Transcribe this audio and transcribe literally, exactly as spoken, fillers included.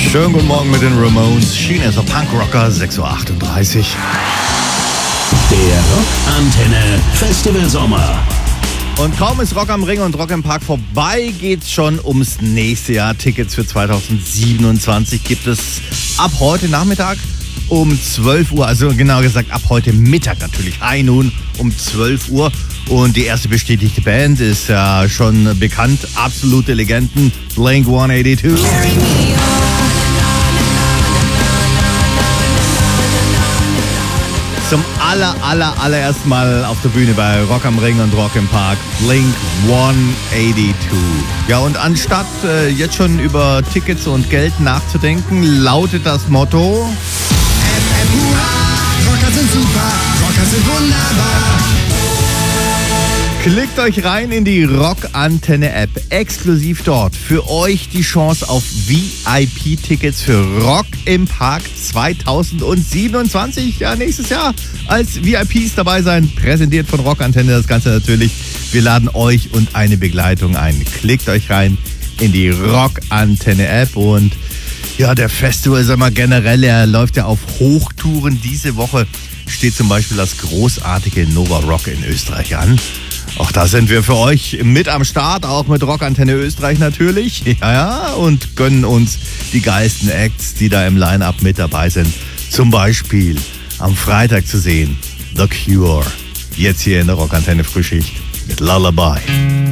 Schönen guten Morgen mit den Ramones. Schiene ist Punkrocker, sechs Uhr achtunddreißig. Der Rockantenne Festival Sommer. Und kaum ist Rock am Ring und Rock im Park vorbei, geht's schon ums nächste Jahr. Tickets für zweitausendsiebenundzwanzig gibt es ab heute Nachmittag um zwölf Uhr, also genau gesagt ab heute Mittag natürlich, High Noon um zwölf Uhr. Und die erste bestätigte Band ist ja schon bekannt, absolute Legenden, Blink hundertzweiundachtzig. Zum aller, aller, allerersten Mal auf der Bühne bei Rock am Ring und Rock im Park, Blink hundertzweiundachtzig. Ja, und anstatt äh, jetzt schon über Tickets und Geld nachzudenken, lautet das Motto: F M U H, Rocker sind super, Rocker sind wunderbar. Klickt euch rein in die Rock-Antenne-App. Exklusiv dort für euch die Chance auf V I P-Tickets für Rock im Park zweitausendsiebenundzwanzig. Ja, nächstes Jahr als V I Ps dabei sein. Präsentiert von Rock-Antenne das Ganze natürlich. Wir laden euch und eine Begleitung ein. Klickt euch rein in die Rock-Antenne-App. Und ja, der Festival, sag mal, generell, er läuft ja auf Hochtouren. Diese Woche steht zum Beispiel das großartige Nova Rock in Österreich an. Auch da sind wir für euch mit am Start, auch mit Rockantenne Österreich natürlich. Ja, ja, und gönnen uns die geilsten Acts, die da im Line-Up mit dabei sind. Zum Beispiel am Freitag zu sehen The Cure. Jetzt hier in der Rockantenne Frühschicht mit Lullaby.